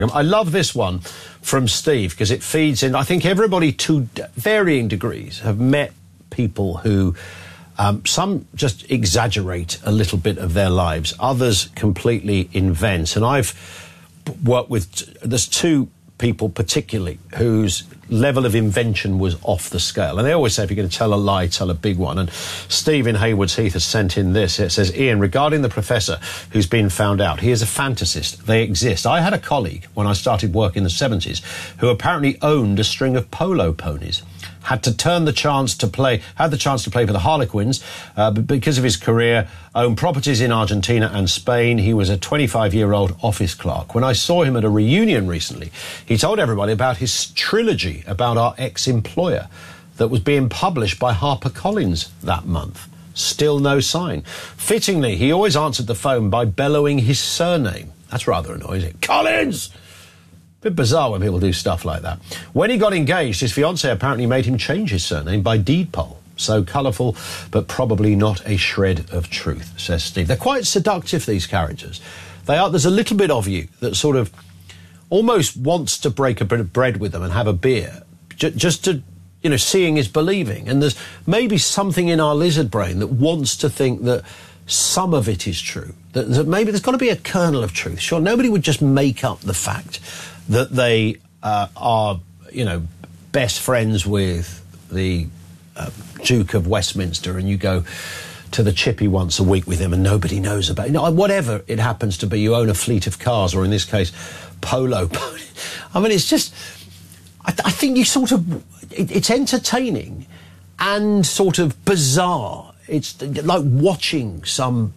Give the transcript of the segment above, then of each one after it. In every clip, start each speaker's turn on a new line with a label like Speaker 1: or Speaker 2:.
Speaker 1: I love this one from Steve because it feeds in. I think everybody to varying degrees have met people who some just exaggerate a little bit of their lives, others completely invent. And I've worked with, there's two people particularly whose level of invention was off the scale. And they always say if you're going to tell a lie, tell a big one. And Steve in Haywards Heath has sent in this. It says, Ian, regarding the professor who's been found out, he is a fantasist. They exist. I had a colleague when I started work in the 70s who apparently owned a string of polo ponies. Had the chance to play for the Harlequins, but because of his career, owned properties in Argentina and Spain. He was a 25-year-old office clerk. When I saw him at a reunion recently, he told everybody about his trilogy about our ex-employer that was being published by HarperCollins that month. Still no sign. Fittingly, he always answered the phone by bellowing his surname. That's rather annoying, isn't it? Collins! Bit bizarre when people do stuff like that. When he got engaged, his fiancée apparently made him change his surname by deed poll. So colourful, but probably not a shred of truth, says Steve. They're quite seductive, these characters. They are. There's a little bit of you that sort of almost wants to break a bit of bread with them and have a beer, just to, you know, seeing is believing. And there's maybe something in our lizard brain that wants to think that some of it is true, that maybe there's got to be a kernel of truth. Sure, nobody would just make up the fact that they are, you know, best friends with the Duke of Westminster, and you go to the chippy once a week with him and nobody knows about it. You know, whatever it happens to be, you own a fleet of cars, or in this case, polo. I mean, it's just, I think you sort of, it's entertaining and sort of bizarre. It's like watching some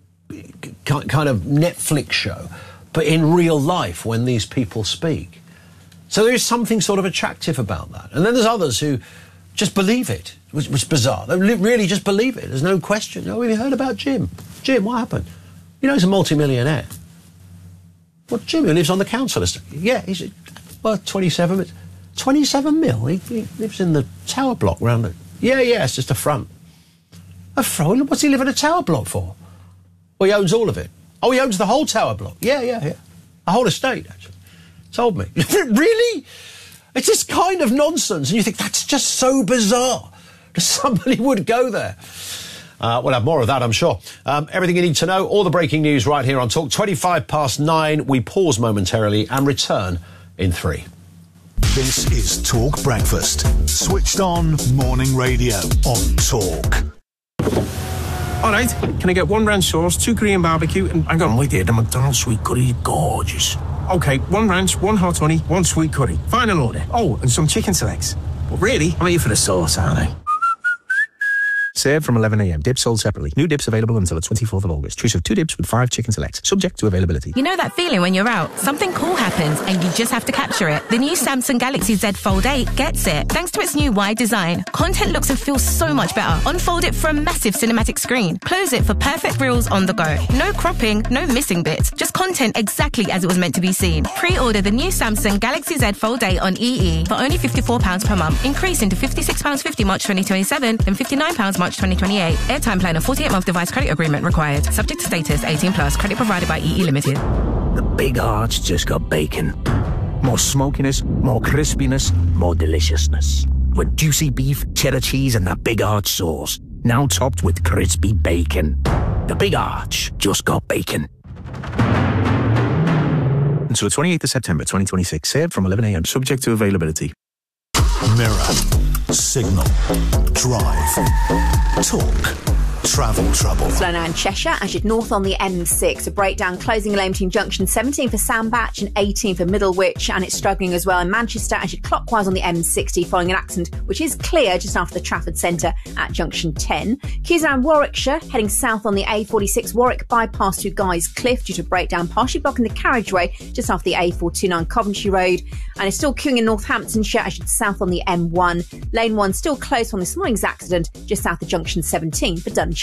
Speaker 1: kind of Netflix show, but in real life when these people speak. So there is something sort of attractive about that. And then there's others who just believe it, which is bizarre. They really just believe it. There's no question. Oh, have you heard about Jim? Jim, what happened? You know, he's a multi-millionaire. What, Jim, who lives on the council estate? Yeah, he's worth 27 mil. He lives in the tower block round it. Yeah, it's just a front. A front? What's he live in a tower block for? Well, he owns all of it. Oh, he owns the whole tower block. Yeah. The whole estate, actually. Told me. Really? It's this kind of nonsense. And you think, that's just so bizarre that somebody would go there. We'll have more of that, I'm sure. Everything you need to know, all the breaking news right here on Talk. 9:25. We pause momentarily and return in 3.
Speaker 2: This is Talk Breakfast. Switched on morning radio on Talk.
Speaker 3: All right, can I get 1 ranch sauce, 2 Korean barbecue, and hang on, wait there, the McDonald's sweet curry is gorgeous. Okay, 1 ranch, 1 hot honey, 1 sweet curry. Final order. Oh, and some chicken selects. But really, I'm here for the sauce, aren't I? Served from 11 a.m. Dips sold separately. New dips available until the 24th of August. Choose of 2 dips with 5 chicken selects. Subject to availability.
Speaker 4: You know that feeling when you're out, something cool happens and you just have to capture it. The new Samsung Galaxy Z Fold 8 gets it. Thanks to its new wide design, content looks and feels so much better. Unfold it for a massive cinematic screen. Close it for perfect reels on the go. No cropping, no missing bits. Just content exactly as it was meant to be seen. Pre-order the new Samsung Galaxy Z Fold 8 on EE for only £54 per month, increasing to £56.50 March 2027 and £59 March 2028. Airtime plan and 48-month device credit agreement required. Subject to status, 18+. Credit provided by EE Limited.
Speaker 5: The Big Arch just got bacon. More smokiness, more crispiness, more deliciousness. With juicy beef, cheddar cheese and that Big Arch sauce. Now topped with crispy bacon. The Big Arch just got bacon.
Speaker 3: Until the 28th of September 2026. Served from 11 a.m. Subject to availability.
Speaker 2: Mirror, Signal, Drive, Talk, Travel Trouble.
Speaker 6: Slow now in Cheshire as you'd north on the M6. A breakdown closing lane between junction 17 for Sandbatch and 18 for Middlewich, and it's struggling as well in Manchester as you're clockwise on the M60 following an accident which is clear just after the Trafford Centre at junction 10. Queues around Warwickshire, heading south on the A46 Warwick bypass to Guy's Cliff due to a breakdown partially blocking the carriageway just after the A429 Coventry Road, and it's still queuing in Northamptonshire as you're south on the M1. Lane 1 still closed on this morning's accident just south of junction 17 for Dunchurch.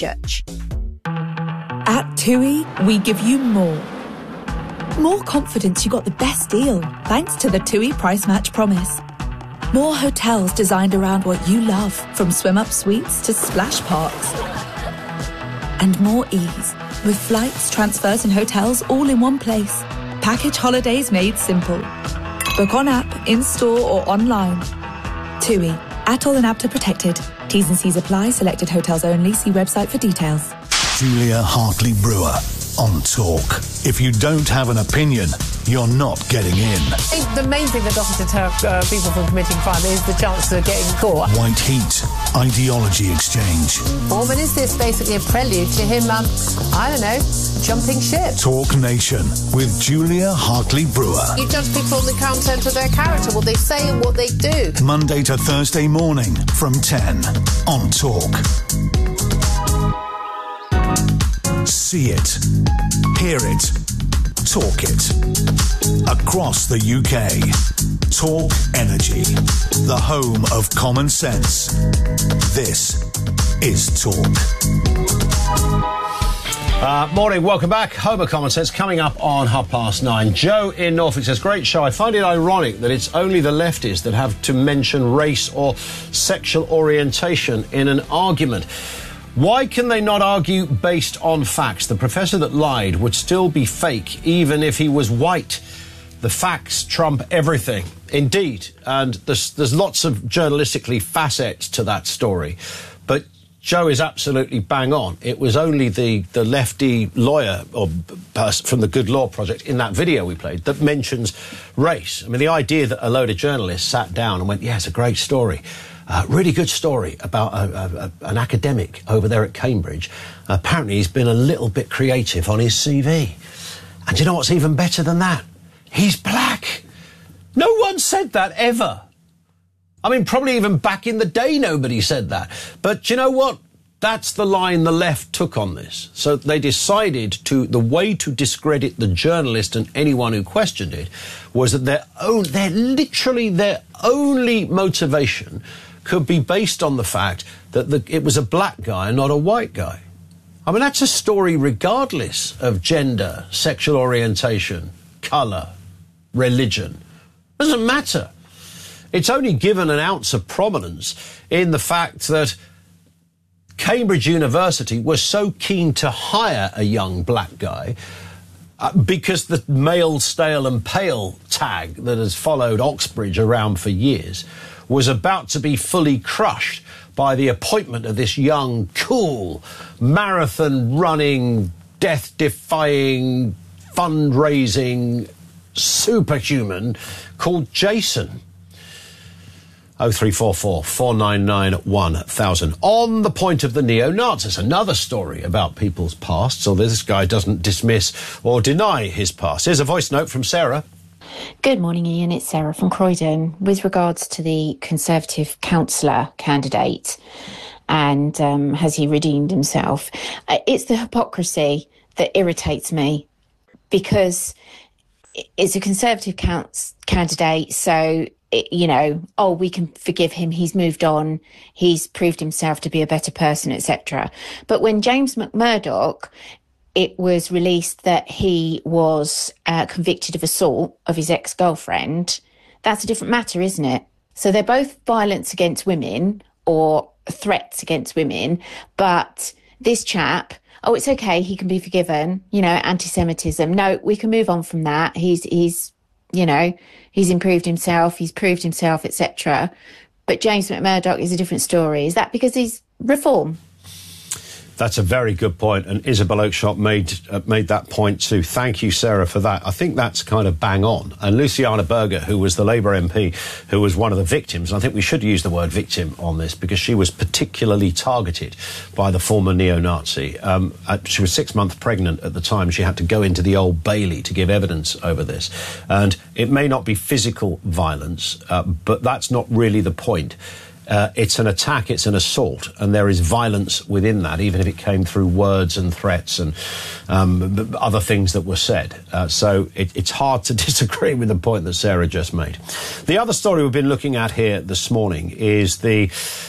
Speaker 7: At TUI, we give you more. More confidence you got the best deal, thanks to the TUI Price Match Promise. More hotels designed around what you love, from swim-up suites to splash parks. And more ease, with flights, transfers and hotels all in one place. Package holidays made simple. Book on app, in-store or online. TUI. ATOL and APTA protected. T's and C's apply. Selected hotels only. See website for details.
Speaker 2: Julia Hartley-Brewer on Talk. If you don't have an opinion, you're not getting in.
Speaker 8: The main thing that doesn't deter people from committing crime is the chance of getting caught.
Speaker 2: White Heat, ideology exchange.
Speaker 8: Or but is this basically a prelude to him, I don't know, jumping ship?
Speaker 2: Talk Nation with Julia Hartley-Brewer.
Speaker 8: You judge people on the content of their character, what they say and what they do.
Speaker 2: Monday to Thursday morning from 10 on Talk. See it, hear it, talk it. Across the UK. Talk Energy, the home of common sense. This is Talk.
Speaker 1: Morning, welcome back. Home of Common Sense coming up on 9:30. Joe in Norfolk says, great show. I find it ironic that it's only the lefties that have to mention race or sexual orientation in an argument. Why can they not argue based on facts? The professor that lied would still be fake even if he was white. The facts trump everything. Indeed. And there's lots of journalistically facets to that story. But Joe is absolutely bang on. It was only the lefty lawyer or person from the Good Law Project in that video we played that mentions race. I mean, the idea that a load of journalists sat down and went, yeah, it's a great story. Really good story about an academic over there at Cambridge. Apparently he's been a little bit creative on his CV. And you know what's even better than that? He's black. No one said that ever. I mean, probably even back in the day, nobody said that. But you know what? That's the line the left took on this. So they decided the way to discredit the journalist and anyone who questioned it was that their only motivation could be based on the fact that it was a black guy and not a white guy. I mean, that's a story regardless of gender, sexual orientation, colour, religion. It doesn't matter. It's only given an ounce of prominence in the fact that Cambridge University was so keen to hire a young black guy because the male, stale and pale tag that has followed Oxbridge around for years was about to be fully crushed by the appointment of this young, cool, marathon-running, death-defying, fundraising superhuman called Jason. 0344 499 1000. On the point of the neo-Nazis, another story about people's pasts, although this guy doesn't dismiss or deny his past. Here's a voice note from Sarah.
Speaker 9: Good morning, Ian. It's Sarah from Croydon. With regards to the Conservative councillor candidate and has he redeemed himself, it's the hypocrisy that irritates me because it's a Conservative candidate, so we can forgive him, he's moved on, he's proved himself to be a better person, etc. But when James McMurdoch, it was released that he was convicted of assault of his ex-girlfriend, that's a different matter, isn't it? So they're both violence against women or threats against women, but this chap, it's okay, he can be forgiven, anti-Semitism. No, we can move on from that. He's improved himself, he's proved himself, etc. But James McMurdoch is a different story. Is that because he's reform?
Speaker 1: That's a very good point, and Isabel Oakeshott made that point too. Thank you, Sarah, for that. I think that's kind of bang on. And Luciana Berger, who was the Labour MP, who was one of the victims, and I think we should use the word victim on this because she was particularly targeted by the former neo-Nazi. She was 6 months pregnant at the time. She had to go into the Old Bailey to give evidence over this. And it may not be physical violence, but that's not really the point. It's an attack, it's an assault, and there is violence within that, even if it came through words and threats and other things that were said. So it's hard to disagree with the point that Sarah just made. The other story we've been looking at here this morning is the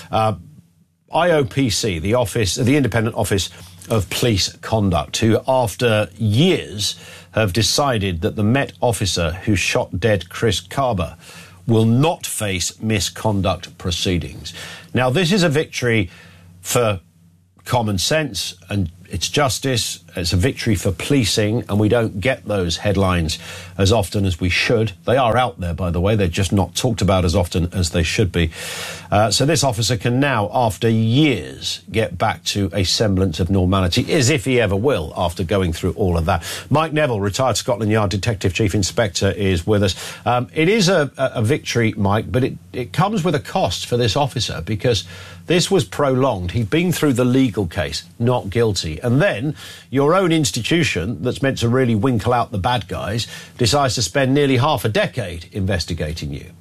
Speaker 1: IOPC, the Independent Office of Police Conduct, who, after years, have decided that the Met officer who shot dead Chris Kaba will not face misconduct proceedings. Now, this is a victory for common sense and its justice It's a victory for policing, and we don't get those headlines as often as we should. They are out there, by the way. They're just not talked about as often as they should be. So this officer can now, after years, get back to a semblance of normality, as if he ever will, after going through all of that. Mike Neville, retired Scotland Yard Detective Chief Inspector, is with us. It is a victory, Mike, but it comes with a cost for this officer, because this was prolonged. He'd been through the legal case, not guilty. And then your own institution, that's meant to really winkle out the bad guys, decides to spend nearly half a decade investigating you.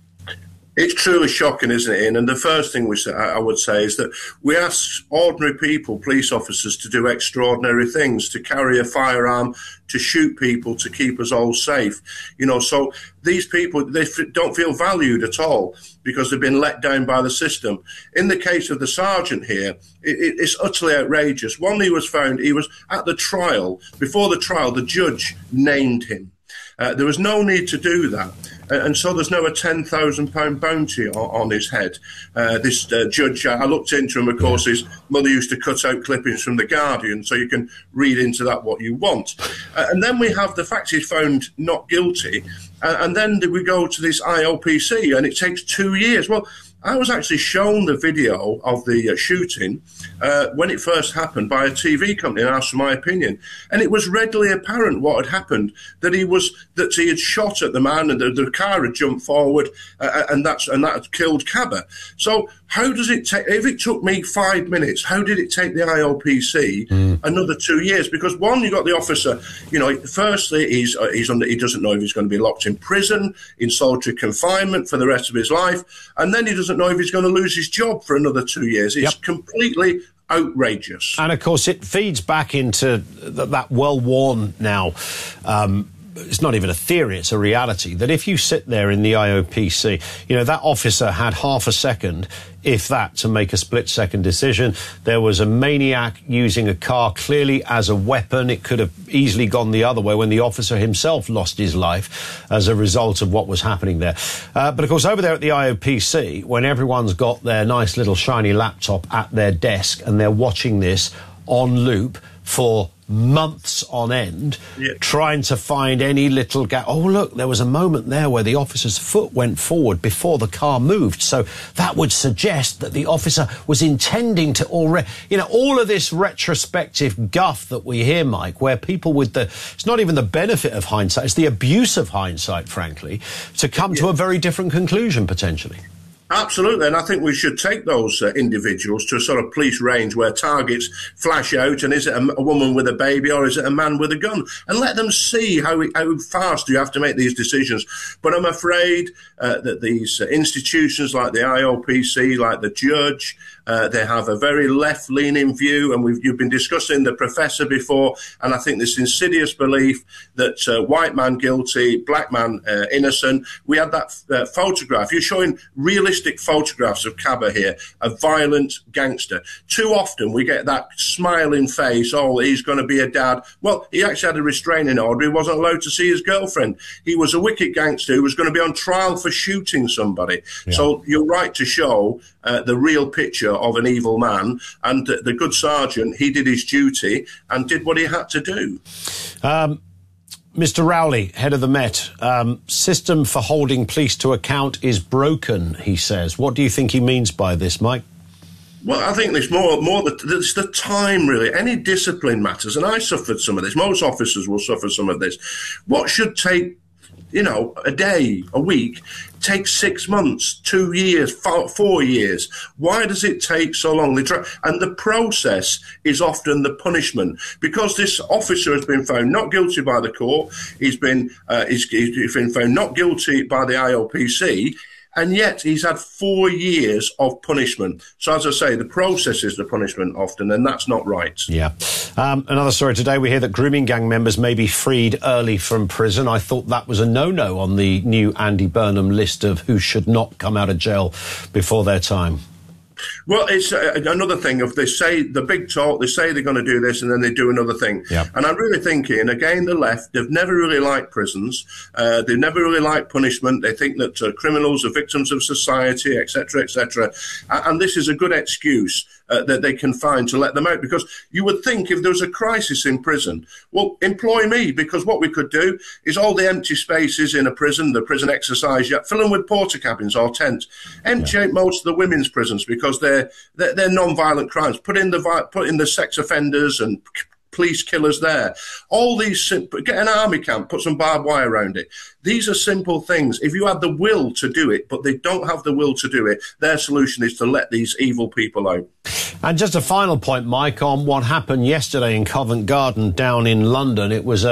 Speaker 10: It's truly shocking, isn't it, Ian? And the first thing I would say is that we ask ordinary people, police officers, to do extraordinary things, to carry a firearm, to shoot people, to keep us all safe. You know, so these people, they don't feel valued at all because they've been let down by the system. In the case of the sergeant here, it's utterly outrageous. One, he was at the trial. Before the trial, the judge named him. There was no need to do that. And so there's now a £10,000 bounty on his head. This judge, I looked into him, of course, his mother used to cut out clippings from The Guardian, so you can read into that what you want. And then we have the fact he's found not guilty, and then we go to this IOPC, and it takes 2 years. Well, I was actually shown the video of the shooting when it first happened by a TV company and asked for my opinion. And it was readily apparent what had happened, that he had shot at the man and the car had jumped forward and that had killed Cabba. So how does it take, if it took me 5 minutes, how did it take the IOPC another 2 years? Because one, you got the officer, you know, firstly, he doesn't know if he's going to be locked in prison, in solitary confinement for the rest of his life, and then he doesn't know if he's going to lose his job for another 2 years. It's completely outrageous.
Speaker 1: And of course it feeds back into that well-worn now, it's not even a theory, it's a reality, that if you sit there in the IOPC, you know, that officer had half a second, if that, to make a split-second decision. There was a maniac using a car clearly as a weapon. It could have easily gone the other way when the officer himself lost his life as a result of what was happening there. But of course, over there at the IOPC, when everyone's got their nice little shiny laptop at their desk and they're watching this on loop for months on end, trying to find any little gap. Oh, look, there was a moment there where the officer's foot went forward before the car moved. So that would suggest that the officer was intending to already, you know, all of this retrospective guff that we hear, Mike, where people with it's not even the benefit of hindsight, it's the abuse of hindsight, frankly, to come to a very different conclusion, potentially.
Speaker 10: Absolutely, and I think we should take those individuals to a sort of police range where targets flash out, and is it a woman with a baby or is it a man with a gun? And let them see how fast you have to make these decisions. But I'm afraid that these institutions like the IOPC, like the judge, they have a very left-leaning view, and you've been discussing the professor before, and I think this insidious belief that white man guilty, black man innocent. We had that photograph. You're showing realistic photographs of Cabba here, a violent gangster. Too often we get that smiling face, oh, he's going to be a dad. Well, he actually had a restraining order. He wasn't allowed to see his girlfriend. He was a wicked gangster who was going to be on trial for shooting somebody. Yeah. So you're right to show the real picture of an evil man, and the good sergeant, he did his duty and did what he had to do.
Speaker 1: Mr. Rowley, head of the Met, system for holding police to account is broken, he says. What do you think he means by this, Mike?
Speaker 10: Well, I think it's it's the time, really. Any discipline matters, and I suffered some of this. Most officers will suffer some of this. What should take, you know, a day, a week, takes 6 months, 2 years, 4 years. Why does it take so long? And the process is often the punishment, because this officer has been found not guilty by the court. He's been found not guilty by the IOPC. And yet he's had 4 years of punishment. So, as I say, the process is the punishment often, and that's not right.
Speaker 1: Yeah. Another story today, we hear that grooming gang members may be freed early from prison. I thought that was a no-no on the new Andy Burnham list of who should not come out of jail before their time.
Speaker 10: Well, it's another thing of they say the big talk, they say they're going to do this and then they do another thing. Yep. And I'm really thinking, again, the left, they've never really liked prisons. They've never really liked punishment. They think that criminals are victims of society, etc., etc. And this is a good excuse that they can find to let them out. Because you would think if there was a crisis in prison, well, employ me, because what we could do is all the empty spaces in a prison, the prison exercise, fill them with porta cabins or tents. Empty out most of the women's prisons because they're non-violent crimes. Put in the sex offenders and police killers there. All these, get an army camp, put some barbed wire around it. These are simple things. If you had the will to do it, but they don't have the will to do it, their solution is to let these evil people out.
Speaker 1: And just a final point, Mike, on what happened yesterday in Covent Garden down in London. It was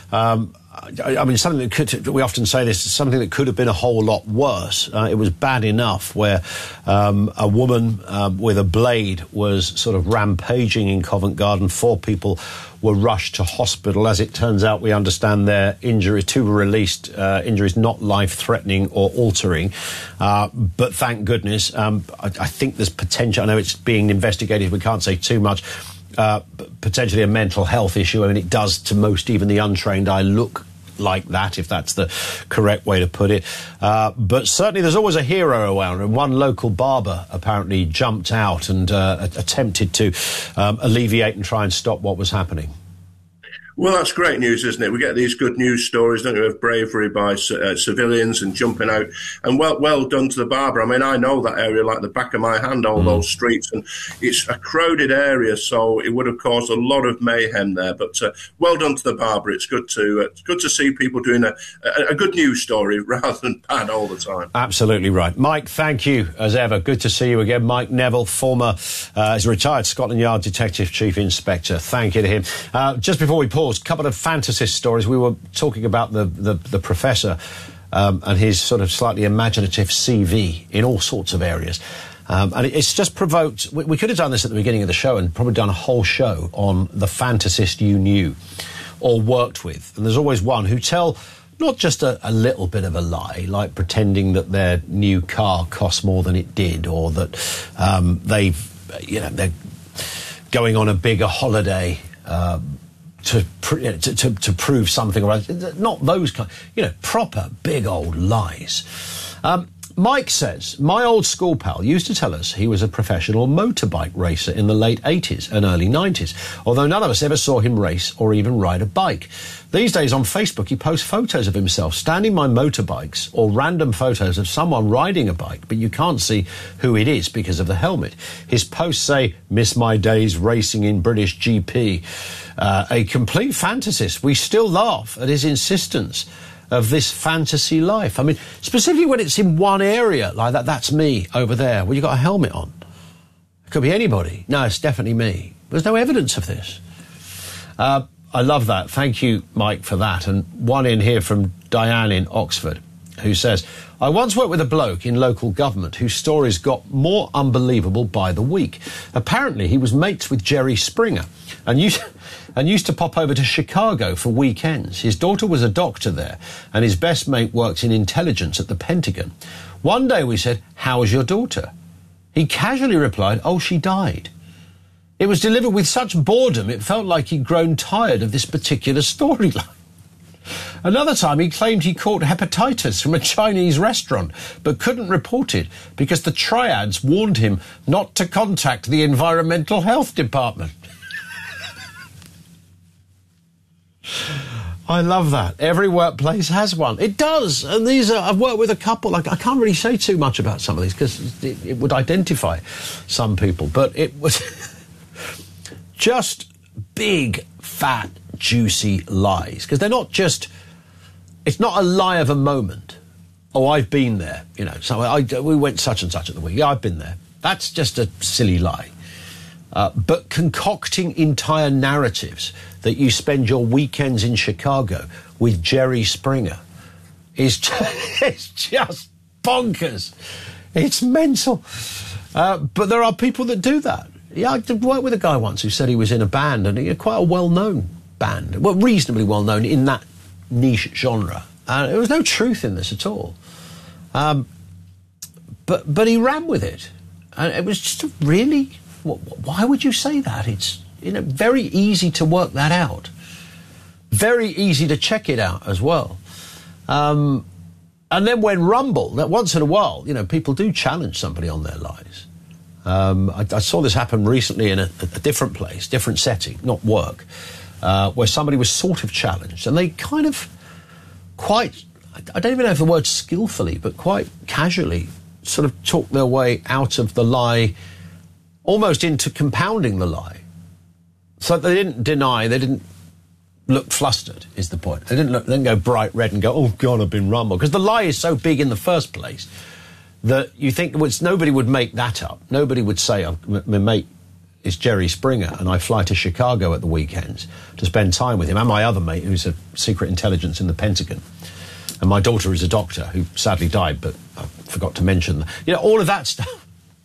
Speaker 1: something that we often say this, something that could have been a whole lot worse. It was bad enough where a woman with a blade was sort of rampaging in Covent Garden. 4 people were rushed to hospital. As it turns out, we understand their injuries, 2 were released, injuries not life-threatening or altering. But thank goodness, I think there's potential. I know it's being investigated. We can't say too much. Potentially a mental health issue. I mean, it does to most, even the untrained eye, look like that, if that's the correct way to put it. But certainly there's always a hero around, and one local barber apparently jumped out and attempted to alleviate and try and stop what was happening.
Speaker 10: Well, that's great news, isn't it? We get these good news stories, don't we, of bravery by civilians and jumping out. And well done to the barber. I mean, I know that area like the back of my hand, all those streets, and it's a crowded area, so it would have caused a lot of mayhem there. But well done to the barber. It's good to see people doing a good news story rather than bad all the time.
Speaker 1: Absolutely right. Mike, thank you, as ever. Good to see you again. Mike Neville, former, is a retired Scotland Yard Detective Chief Inspector. Thank you to him. Just before we pause, a couple of fantasist stories. We were talking about the professor and his sort of slightly imaginative CV in all sorts of areas. And it's just provoked... We could have done this at the beginning of the show and probably done a whole show on the fantasist you knew or worked with. And there's always one who tell not just a little bit of a lie, like pretending that their new car costs more than it did, or that they're going on a bigger holiday to prove something, or not those kind, proper big old lies. Mike says, my old school pal used to tell us he was a professional motorbike racer in the late 80s and early 90s, although none of us ever saw him race or even ride a bike. These days on Facebook he posts photos of himself standing by motorbikes or random photos of someone riding a bike, but you can't see who it is because of the helmet. His posts say, miss my days racing in British GP. A complete fantasist. We still laugh at his insistence of this fantasy life. I mean, specifically when it's in one area like that. That's me over there. Well, you got a helmet on. It could be anybody. No, it's definitely me. There's no evidence of this. I love that. Thank you, Mike, for that. And one in here from Diane in Oxford, who says, I once worked with a bloke in local government whose stories got more unbelievable by the week. Apparently, he was mates with Jerry Springer and used to pop over to Chicago for weekends. His daughter was a doctor there, and his best mate worked in intelligence at the Pentagon. One day we said, how is your daughter? He casually replied, oh, she died. It was delivered with such boredom, it felt like he'd grown tired of this particular storyline. Another time he claimed he caught hepatitis from a Chinese restaurant, but couldn't report it because the triads warned him not to contact the Environmental Health Department. I love that. Every workplace has one. It does. And I've worked with a couple. I can't really say too much about some of these because it would identify some people. But it was just big, fat, juicy lies. Because they're not just... It's not a lie of a moment. Oh, I've been there. So we went such and such at the week. Yeah, I've been there. That's just a silly lie. But concocting entire narratives that you spend your weekends in Chicago with Jerry Springer is just bonkers. It's mental. But there are people that do that. Yeah, I worked with a guy once who said he was in a band, and he had quite a well-known band, well, reasonably well-known in that niche genre. There was no truth in this at all. But he ran with it. And it was just really... Why would you say that? It's very easy to work that out. Very easy to check it out as well. And then when Rumble, that once in a while, people do challenge somebody on their lies. I saw this happen recently in a different place, different setting, not work, where somebody was sort of challenged, and they kind of quite, I don't even know if the word skillfully, but quite casually sort of talked their way out of the lie, almost into compounding the lie. So they didn't deny, they didn't look flustered, is the point. They didn't go bright red and go, oh, God, I've been rumbled. Because the lie is so big in the first place that you think, nobody would make that up. Nobody would say, my mate is Jerry Springer and I fly to Chicago at the weekends to spend time with him, and my other mate who's a secret intelligence in the Pentagon. And my daughter is a doctor who sadly died, but I forgot to mention, all of that stuff.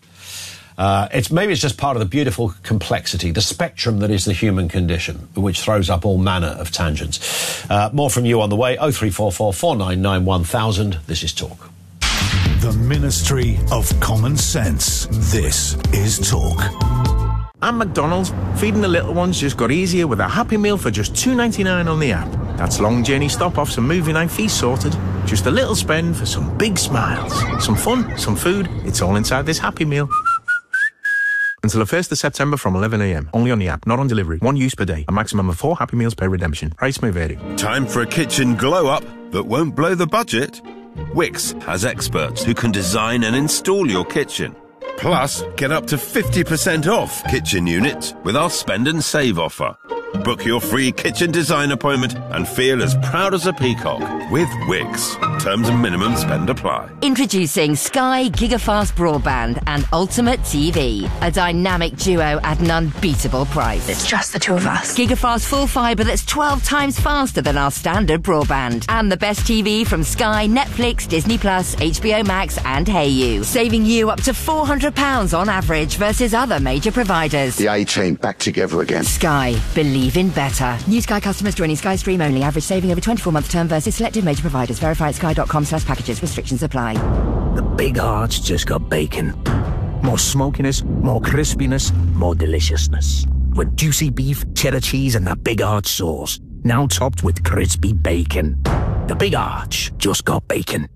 Speaker 1: Maybe it's just part of the beautiful complexity, the spectrum that is the human condition, which throws up all manner of tangents. More from you on the way. 0344 499 1000. This is Talk.
Speaker 2: The Ministry of Common Sense. This is Talk.
Speaker 3: And McDonald's, feeding the little ones just got easier with a Happy Meal for just $2.99 on the app. That's long journey stop-offs and movie night feast sorted. Just a little spend for some big smiles. Some fun, some food. It's all inside this Happy Meal. Until the 1st of September from 11 a.m. Only on the app, not on delivery. One use per day. A maximum of 4 Happy Meals per redemption. Price may vary.
Speaker 11: Time for a kitchen glow-up that won't blow the budget? Wix has experts who can design and install your kitchen. Plus, get up to 50% off kitchen units with our Spend and Save offer. Book your free kitchen design appointment and feel as proud as a peacock with Wix. Terms and minimum spend apply.
Speaker 12: Introducing Sky Gigafast Broadband and Ultimate TV. A dynamic duo at an unbeatable price.
Speaker 7: It's just the two of us.
Speaker 12: Gigafast full fibre that's 12 times faster than our standard broadband. And the best TV from Sky, Netflix, Disney+, HBO Max and Hayu. Saving you up to £400 on average versus other major providers.
Speaker 13: The A-Team back together again.
Speaker 12: Sky. Believe in better. New Sky customers joining Sky Stream only. Average saving over 24-month term versus selected major providers. Verify at sky.com/packages. Restrictions apply.
Speaker 5: The big arch just got bacon. More smokiness, more crispiness, more deliciousness. With juicy beef, cheddar cheese and that big arch sauce. Now topped with crispy bacon. The big arch just got bacon.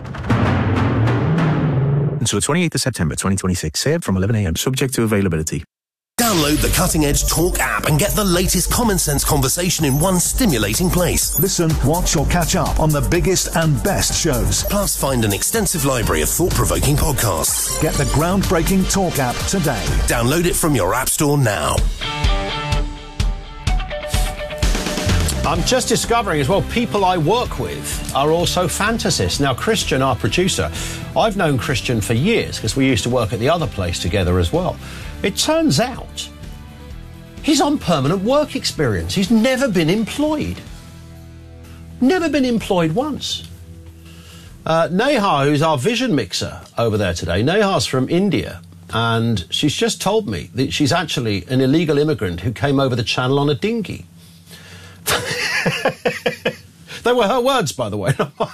Speaker 3: Until the 28th of September 2026. Served from 11 a.m. Subject to availability.
Speaker 14: Download the Cutting Edge Talk app and get the latest common sense conversation in one stimulating place.
Speaker 2: Listen, watch or catch up on the biggest and best shows.
Speaker 14: Plus, find an extensive library of thought-provoking podcasts.
Speaker 2: Get the groundbreaking Talk app today.
Speaker 14: Download it from your app store now.
Speaker 1: I'm just discovering as well, people I work with are also fantasists. Now, Christian, our producer, I've known Christian for years because we used to work at the other place together as well. It turns out he's on permanent work experience. He's never been employed. Never been employed once. Neha, who's our vision mixer over there today, Neha's from India, and she's just told me that she's actually an illegal immigrant who came over the channel on a dinghy. They were her words, by the way.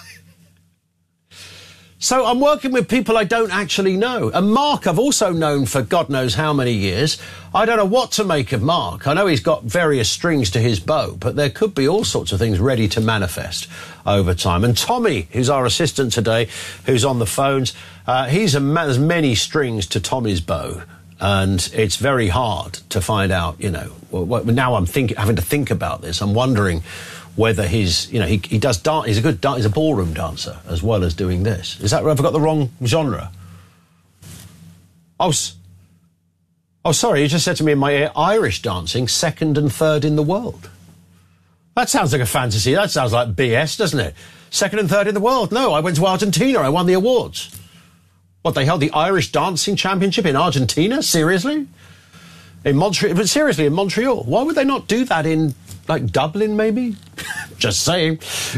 Speaker 1: So I'm working with people I don't actually know. And Mark, I've also known for God knows how many years. I don't know what to make of Mark. I know he's got various strings to his bow, but there could be all sorts of things ready to manifest over time. And Tommy, who's our assistant today, who's on the phones, there's many strings to Tommy's bow. And it's very hard to find out, now I'm having to think about this. I'm wondering whether he's a ballroom dancer as well as doing this. Have I got the wrong genre? Oh, sorry, you just said to me in my ear, Irish dancing, 2nd and 3rd in the world. That sounds like a fantasy. That sounds like BS, doesn't it? 2nd and 3rd in the world. No, I went to Argentina. I won the awards. What, they held the Irish Dancing Championship in Argentina? Seriously? In Montreal? But seriously, in Montreal? Why would they not do that in, Dublin, maybe? Just saying.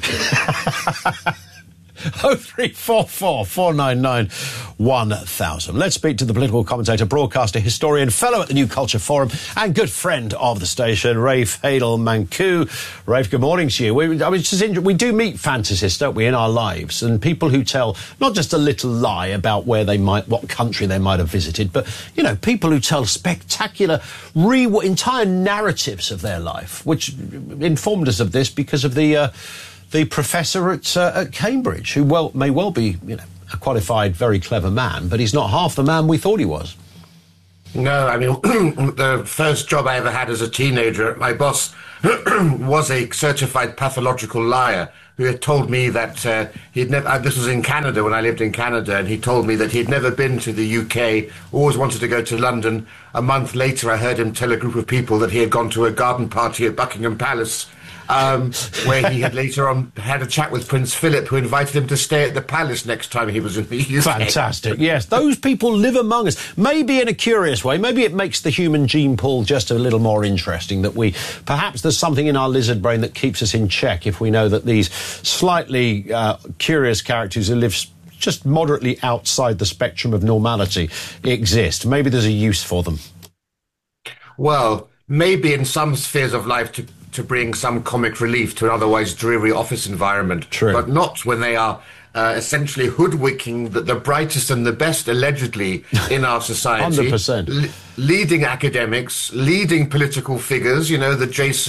Speaker 1: 0344 499 1000. Let's speak to the political commentator, broadcaster, historian, fellow at the New Culture Forum, and good friend of the station, Rafe Hadel-Mancu. Rafe, good morning to you. We do meet fantasists, don't we, in our lives, and people who tell not just a little lie about what country they might have visited, but, people who tell spectacular, entire narratives of their life, which informed us of this because of the professor at Cambridge, who may well be, a qualified, very clever man, but he's not half the man we thought he was.
Speaker 13: No, I mean, the first job I ever had as a teenager, my boss was a certified pathological liar who had told me that he'd never, this was in Canada when I lived in Canada, and he told me that he'd never been to the UK, always wanted to go to London. A month later, I heard him tell a group of people that he had gone to a garden party at Buckingham Palace, where he had later on had a chat with Prince Philip, who invited him to stay at the palace next time he was in the UK.
Speaker 1: Fantastic, yes. Those people live among us. Maybe in a curious way. Maybe it makes the human gene pool just a little more interesting, that perhaps there's something in our lizard brain that keeps us in check if we know that these slightly curious characters who live just moderately outside the spectrum of normality exist. Maybe there's a use for them.
Speaker 13: Well, maybe in some spheres of life to bring some comic relief to an otherwise dreary office environment.
Speaker 1: True.
Speaker 13: But not when they are essentially hoodwinking the brightest and the best, allegedly, in our society.
Speaker 1: 100%.
Speaker 13: Leading academics, leading political figures, you know, the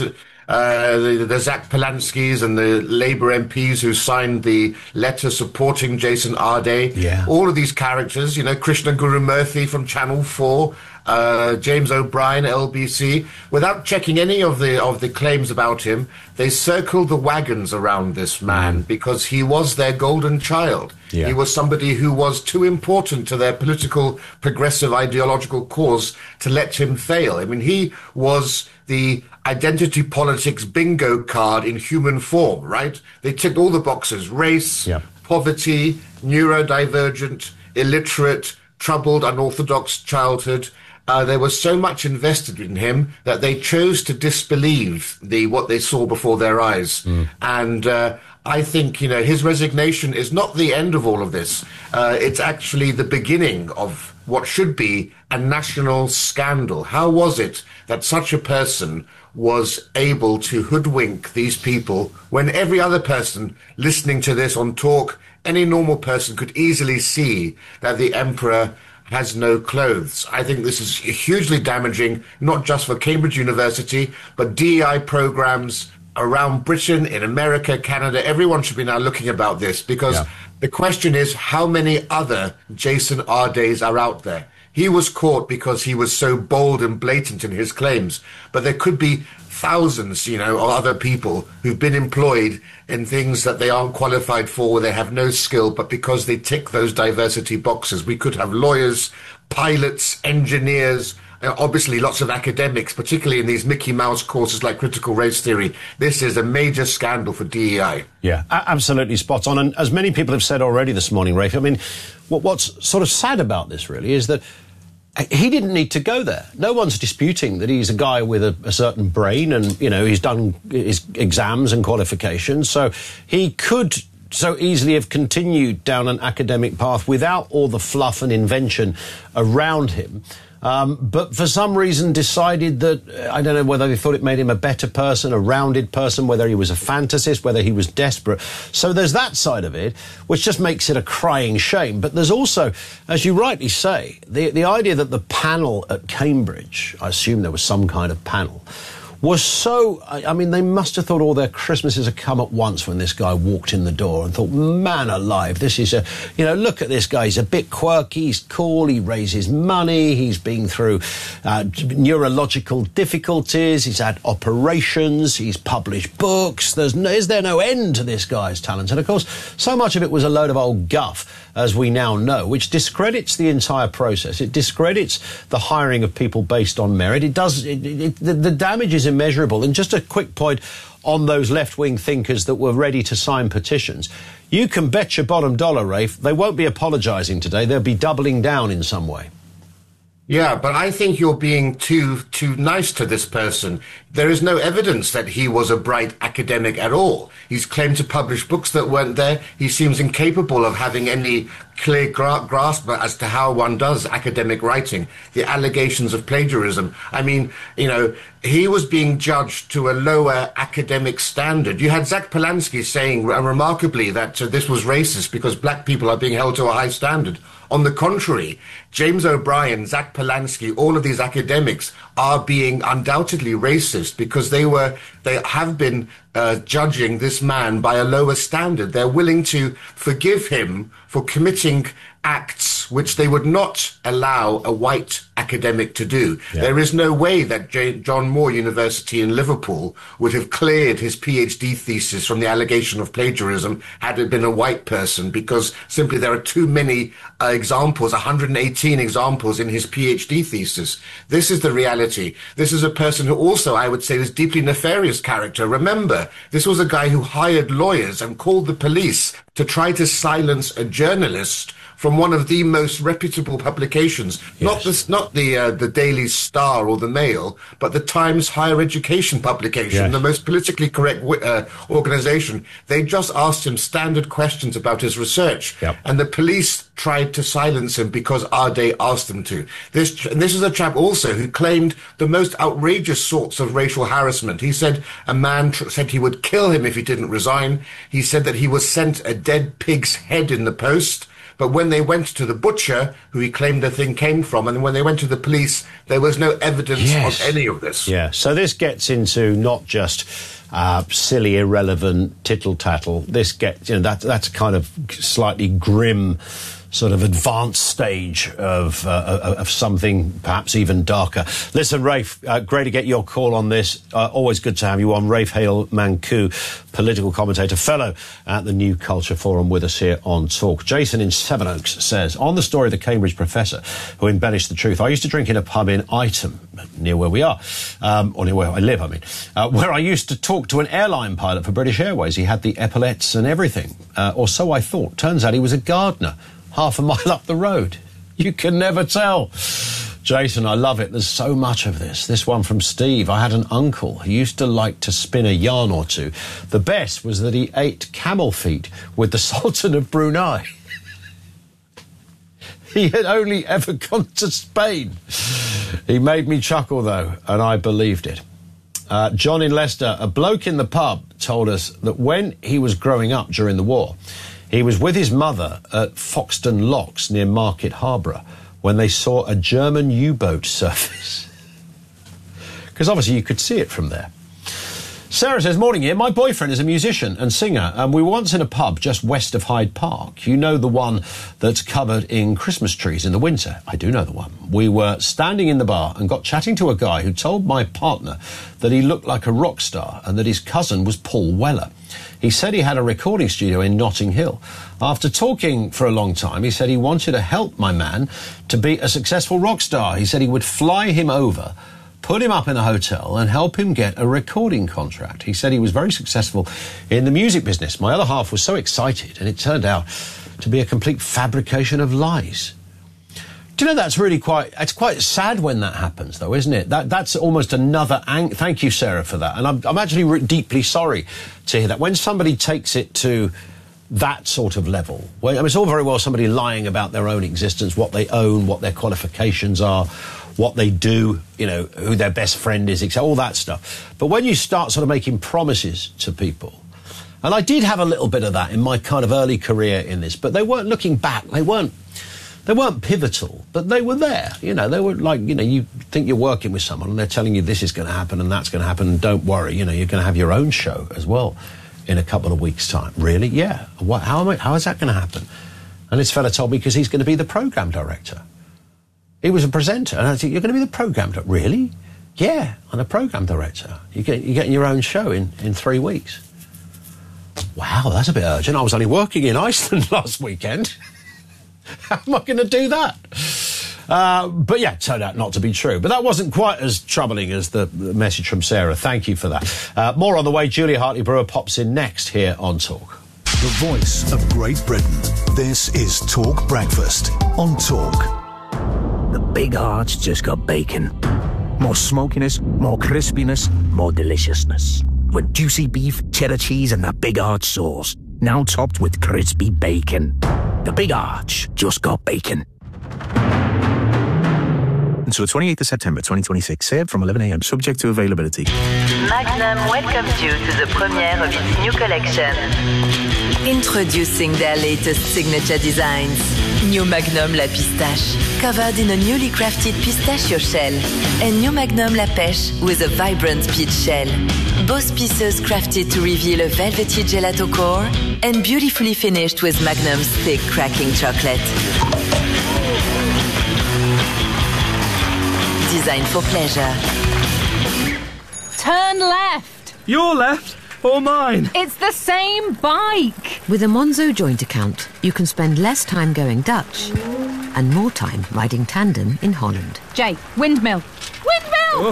Speaker 13: Zach Polanskis and the Labour MPs who signed the letter supporting Jason Arde.
Speaker 1: Yeah.
Speaker 13: All of these characters, you know, Krishna Guru Murthy from Channel 4, James O'Brien, LBC, without checking any of the claims about him, they circled the wagons around this man because he was their golden child.
Speaker 1: Yeah.
Speaker 13: He was somebody who was too important to their political, progressive, ideological cause to let him fail. I mean, he was the identity politics bingo card in human form, right? They ticked all the boxes: race, poverty, neurodivergent, illiterate, troubled, unorthodox childhood. There was so much invested in him that they chose to disbelieve what they saw before their eyes. And I think, you know, his resignation is not the end of all of this. It's actually the beginning of what should be a national scandal. How was it that such a person was able to hoodwink these people when every other person listening to this on Talk, any normal person could easily see that the emperor has no clothes? I think this is hugely damaging, not just for Cambridge University, but DEI programs around Britain, in America, Canada. Everyone should be now looking about this, because the question is, how many other Jason Ardes are out there? He was caught because he was so bold and blatant in his claims, but there could be thousands, you know, of other people who've been employed in things that they aren't qualified for, where they have no skill, but because they tick those diversity boxes. We could have lawyers, pilots, engineers, obviously lots of academics, particularly in these Mickey Mouse courses like critical race theory. This is a major scandal for DEI.
Speaker 1: Yeah, absolutely spot on. And as many people have said already this morning, Rafe, I mean, what's sort of sad about this really is that he didn't need to go there. No one's disputing that he's a guy with a certain brain and, you know, he's done his exams and qualifications. So he could so easily have continued down an academic path without all the fluff and invention around him. But for some reason decided that, I don't know whether they thought it made him a better person, a rounded person, whether he was a fantasist, whether he was desperate. So there's that side of it, which just makes it a crying shame. But there's also, as you rightly say, the idea that the panel at Cambridge, I assume there was some kind of panel, was so, I mean, they must have thought all their Christmases had come at once when this guy walked in the door and thought, man alive, this is you know, look at this guy, he's a bit quirky, he's cool, he raises money, he's been through neurological difficulties, he's had operations, he's published books, is there no end to this guy's talent? And of course, so much of it was a load of old guff, as we now know, which discredits the entire process. It discredits the hiring of people based on merit. It does, the damage is immeasurable. And just a quick point on those left-wing thinkers that were ready to sign petitions. You can bet your bottom dollar, Rafe, they won't be apologising today. They'll be doubling down in some way.
Speaker 13: Yeah, but I think you're being too nice to this person. There is no evidence that he was a bright academic at all. He's claimed to publish books that weren't there. He seems incapable of having any clear grasp as to how one does academic writing. The allegations of plagiarism. I mean, you know, he was being judged to a lower academic standard. You had Zach Polanski saying remarkably that this was racist because black people are being held to a high standard. On the contrary, James O'Brien, Zach Polanski, all of these academics are being undoubtedly racist because they have been judging this man by a lower standard. They're willing to forgive him for committing acts which they would not allow a white academic to do. Yeah. There is no way that John Moore University in Liverpool would have cleared his PhD thesis from the allegation of plagiarism had it been a white person, because simply there are too many examples, 118 examples in his PhD thesis. This is the reality. This is a person who also, I would say, is deeply nefarious character. Remember, this was a guy who hired lawyers and called the police to try to silence a journalist from one of the most reputable publications, yes. not the Daily Star or the Mail, but the Times Higher Education publication, yes. The most politically correct organization. They just asked him standard questions about his research, yep. And the police tried to silence him because Ade asked them to. This is a chap also who claimed the most outrageous sorts of racial harassment. He said a man said he would kill him if he didn't resign. He said that he was sent a dead pig's head in the post. But when they went to the butcher, who he claimed the thing came from, and when they went to the police, there was no evidence yes. of any of this.
Speaker 1: Yeah, so this gets into not just silly, irrelevant tittle-tattle. This gets, that's kind of slightly grim, sort of advanced stage of something perhaps even darker. Listen, Rafe, great to get your call on this. Always good to have you on. Rafe Hale-Mankoo, political commentator, fellow at the New Culture Forum, with us here on Talk. Jason in Sevenoaks says, on the story of the Cambridge professor who embellished the truth, I used to drink in a pub in Ightham, near where we are, or near where I live, where I used to talk to an airline pilot for British Airways. He had the epaulettes and everything, or so I thought. Turns out he was a gardener half a mile up the road. You can never tell. Jason, I love it. There's so much of this. This one from Steve. I had an uncle who used to like to spin a yarn or two. The best was that he ate camel feet with the Sultan of Brunei. He had only ever gone to Spain. He made me chuckle, though, and I believed it. John in Leicester, a bloke in the pub told us that when he was growing up during the war, he was with his mother at Foxton Locks near Market Harborough when they saw a German U-boat surface. Because obviously you could see it from there. Sarah says, morning here. My boyfriend is a musician and singer, and we were once in a pub just west of Hyde Park. You know, the one that's covered in Christmas trees in the winter? I do know the one. We were standing in the bar and got chatting to a guy who told my partner that he looked like a rock star and that his cousin was Paul Weller. He said he had a recording studio in Notting Hill. After talking for a long time, he said he wanted to help my man to be a successful rock star. He said he would fly him over, put him up in a hotel and help him get a recording contract. He said he was very successful in the music business. My other half was so excited, and it turned out to be a complete fabrication of lies. Do you know, that's really it's quite sad when that happens, though, isn't it? That's almost another thank you, Sarah, for that. And I'm actually deeply sorry to hear that. When somebody takes it to that sort of level, it's all very well somebody lying about their own existence, what they own, what their qualifications are, what they do, who their best friend is, etc., all that stuff. But when you start sort of making promises to people, and I did have a little bit of that in my kind of early career in this, but they weren't looking back. They weren't pivotal, but they were there. They were like, you think you're working with someone and they're telling you this is going to happen and that's going to happen, and don't worry, you're going to have your own show as well in a couple of weeks' time. Really? Yeah. How is that going to happen? And this fella told me because he's going to be the programme director. He was a presenter, and I said, you're going to be the programme director? Really? Yeah, I'm a programme director. You're getting your own show in 3 weeks. Wow, that's a bit urgent. I was only working in Iceland last weekend. How am I going to do that? But yeah, it turned out not to be true. But that wasn't quite as troubling as the message from Sarah. Thank you for that. More on the way. Julia Hartley-Brewer pops in next here on Talk.
Speaker 2: The voice of Great Britain. This is Talk Breakfast on Talk.
Speaker 5: The big arch just got bacon. More smokiness, more crispiness, more deliciousness. With juicy beef, cheddar cheese and that big arch sauce. Now topped with crispy bacon. The Big Arch just got bacon.
Speaker 15: Until the 28th of September 2026, served from 11 a.m. subject to availability.
Speaker 16: Magnum welcomes you to the premiere of its new collection. Introducing their latest signature designs. New Magnum La Pistache, covered in a newly crafted pistachio shell. And New Magnum La Pêche with a vibrant peach shell. Both pieces crafted to reveal a velvety gelato core and beautifully finished with Magnum's thick cracking chocolate. Designed for pleasure.
Speaker 17: Turn left.
Speaker 18: Your left or mine?
Speaker 17: It's the same bike.
Speaker 19: With a Monzo joint account, you can spend less time going Dutch and more time riding tandem in Holland.
Speaker 17: Jay, windmill. Windmill!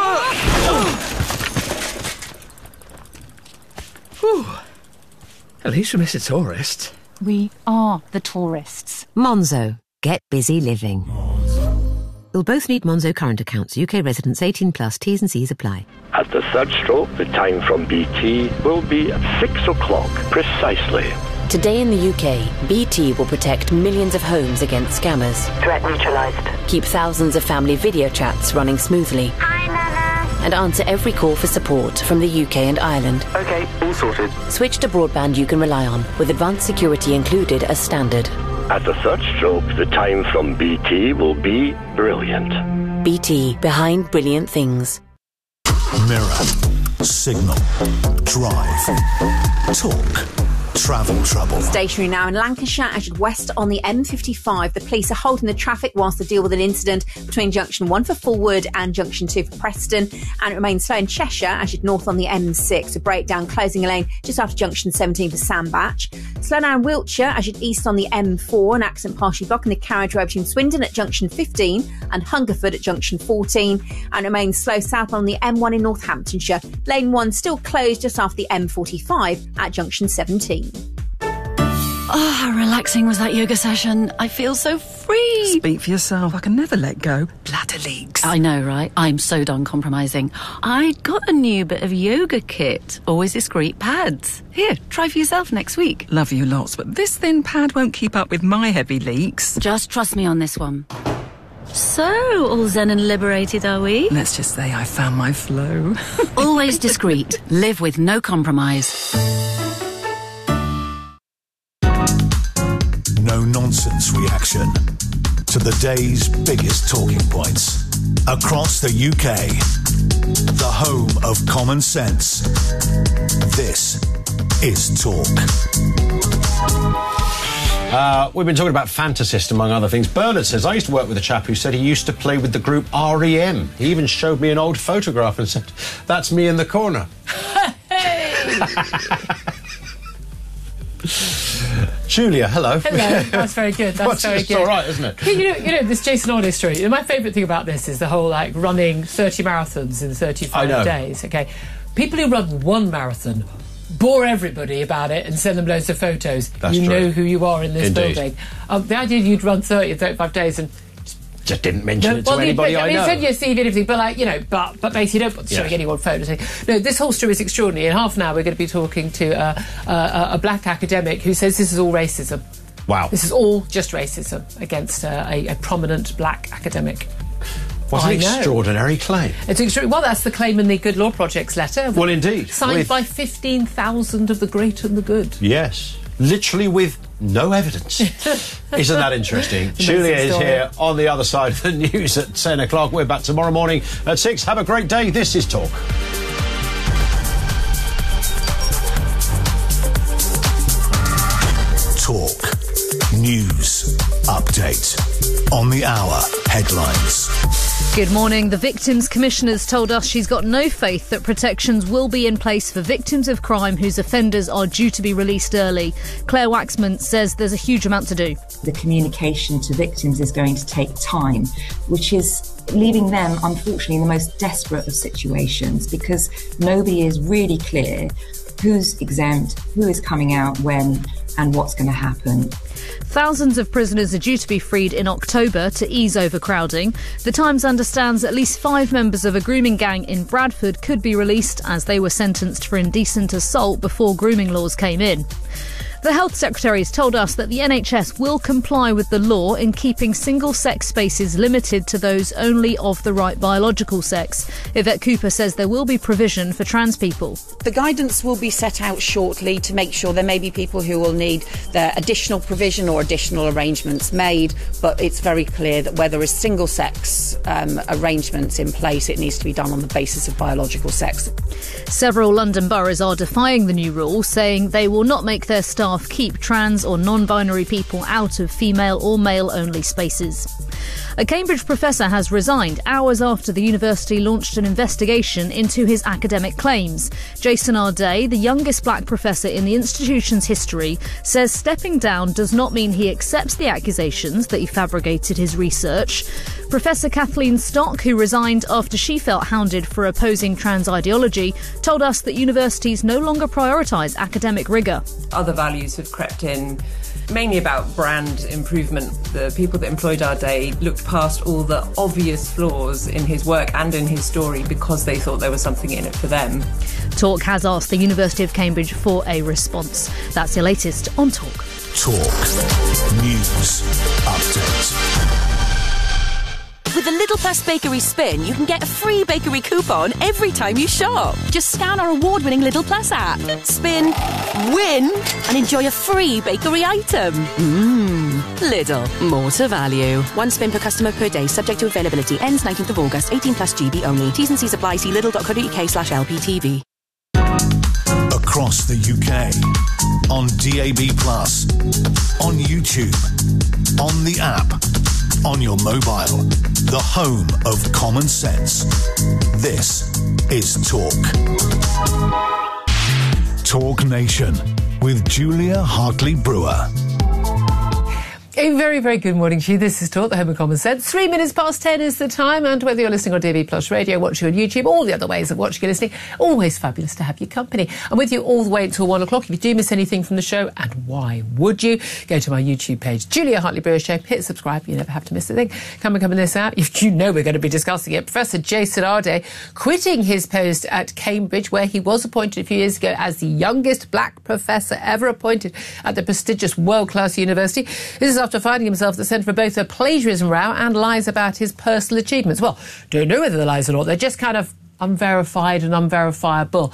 Speaker 18: Whew. At least we miss a tourist.
Speaker 17: We are the tourists.
Speaker 19: Monzo. Get busy living. You'll both need Monzo current accounts. UK residents 18 plus. T's and C's apply.
Speaker 20: At the third stroke, the time from BT will be at 6 o'clock precisely.
Speaker 21: Today in the UK, BT will protect millions of homes against scammers.
Speaker 22: Threat neutralised.
Speaker 21: Keep thousands of family video chats running smoothly.
Speaker 22: Hi, Nana.
Speaker 21: And answer every call for support from the UK and Ireland.
Speaker 20: OK, all sorted.
Speaker 21: Switch to broadband you can rely on, with advanced security included as standard.
Speaker 20: At the third stroke, the time from BT will be brilliant.
Speaker 21: BT, behind brilliant things.
Speaker 2: Mirror, Signal, Drive, Talk, Travel Trouble.
Speaker 6: Stationary now in Lancashire as you west on the M55. The police are holding the traffic whilst they deal with an incident between junction 1 for Fulwood and junction 2 for Preston, and it remains slow in Cheshire as you north on the M6. A breakdown closing a lane just after junction 17 for Sandbach. Slow now in Wiltshire as you east on the M4. An accident partially blocking the carriageway between Swindon at junction 15 and Hungerford at junction 14, and remains slow south on the M1 in Northamptonshire. Lane 1 still closed just after the M45 at junction 17.
Speaker 23: Oh, how relaxing was that yoga session. I feel so free.
Speaker 24: Speak for yourself. I can never let go. Bladder leaks.
Speaker 23: I know, right? I'm so done compromising. I got a new bit of yoga kit. Always discreet pads. Here, try for yourself next week.
Speaker 24: Love you lots, but this thin pad won't keep up with my heavy leaks.
Speaker 23: Just trust me on this one. So, all zen and liberated, are we?
Speaker 24: Let's just say I found my flow.
Speaker 23: Always discreet. Live with no compromise.
Speaker 2: No-nonsense reaction to the day's biggest talking points. Across the UK, the home of common sense. This is Talk.
Speaker 1: We've been talking about Fantasist, among other things. Bernard says, I used to work with a chap who said he used to play with the group R.E.M. He even showed me an old photograph and said, that's me in the corner. Julia, hello.
Speaker 25: Hello, that's very good. That's very good.
Speaker 1: It's all right, isn't it?
Speaker 25: You know this Jason Orley story. My favourite thing about this is the whole, like, running 30 marathons in 35 days. Okay, people who run one marathon bore everybody about it and send them loads of photos.
Speaker 1: That's
Speaker 25: you
Speaker 1: true.
Speaker 25: know who you are in this
Speaker 1: Indeed.
Speaker 25: building. The idea you'd run 30 in 35 days and
Speaker 1: just didn't mention it to anybody I know.
Speaker 25: Send your CV and everything, but, like, you know, but basically you don't want to show anyone photos. No, this whole story is extraordinary. In half an hour we're going to be talking to a black academic who says this is all racism.
Speaker 1: Wow.
Speaker 25: This is all just racism against a prominent black academic.
Speaker 1: What an extraordinary claim.
Speaker 25: It's extraordinary. Well, that's the claim in the Good Law Project's letter.
Speaker 1: Well, indeed.
Speaker 25: Signed by 15,000 of the great and the good.
Speaker 1: Yes. Literally with no evidence. Isn't that interesting? Julia is here on the other side of the news at 10 o'clock. We're back tomorrow morning at 6. Have a great day. This is Talk.
Speaker 2: Talk. News. Update. On the hour. Headlines.
Speaker 26: Good morning. The Victims Commissioner's told us she's got no faith that protections will be in place for victims of crime whose offenders are due to be released early. Claire Waxman says there's a huge amount to do.
Speaker 27: The communication to victims is going to take time, which is leaving them, unfortunately, in the most desperate of situations because nobody is really clear who's exempt, who is coming out when, and what's going to happen.
Speaker 26: Thousands of prisoners are due to be freed in October to ease overcrowding. The Times understands at least 5 members of a grooming gang in Bradford could be released as they were sentenced for indecent assault before grooming laws came in. The Health Secretary has told us that the NHS will comply with the law in keeping single-sex spaces limited to those only of the right biological sex. Yvette Cooper says there will be provision for trans people.
Speaker 4: The guidance will be set out shortly to make sure there may be people who will need the additional provision or additional arrangements made, but it's very clear that where there is single-sex arrangements in place, it needs to be done on the basis of biological sex.
Speaker 26: Several London boroughs are defying the new rule, saying they will not make their staff keep trans or non-binary people out of female or male-only spaces. A Cambridge professor has resigned hours after the university launched an investigation into his academic claims. Jason Arday, the youngest black professor in the institution's history, says stepping down does not mean he accepts the accusations that he fabricated his research. Professor Kathleen Stock, who resigned after she felt hounded for opposing trans ideology, told us that universities no longer prioritise academic rigour.
Speaker 7: Other values have crept in, mainly about brand improvement. The people that employed Arday looked past all the obvious flaws in his work and in his story because they thought there was something in it for them.
Speaker 26: Talk has asked the University of Cambridge for a response. That's your latest on Talk.
Speaker 2: Talk News Update.
Speaker 8: With the Lidl Plus Bakery Spin, you can get a free bakery coupon every time you shop. Just scan our award-winning Lidl Plus app, spin, win, and enjoy a free bakery item. Lidl, more to value. One spin per customer per day, subject to availability. Ends 19th of August, 18 plus GB only. T's and C's apply. See lidl.co.uk/LPTV.
Speaker 2: Across the UK, on DAB+, on YouTube, on the app, on your mobile, the home of common sense. This is Talk. Talk Nation with Julia Hartley-Brewer.
Speaker 25: A very, very good morning to you. This is Talk, the home of common sense. 3 minutes past 10 is the time, and whether you're listening on DAB Plus Radio, watching on YouTube, all the other ways of watching and listening, always fabulous to have your company. I'm with you all the way until 1 o'clock. If you do miss anything from the show, and why would you, go to my YouTube page, Julia Hartley-Brewer Show, hit subscribe, you never have to miss a thing. Come and this out. If you know we're going to be discussing it, Professor Jason Arday quitting his post at Cambridge, where he was appointed a few years ago as the youngest black professor ever appointed at the prestigious world-class university. This is after finding himself at the centre of both a plagiarism row and lies about his personal achievements. Well, don't know whether they're lies or not. They're just kind of unverified and unverifiable.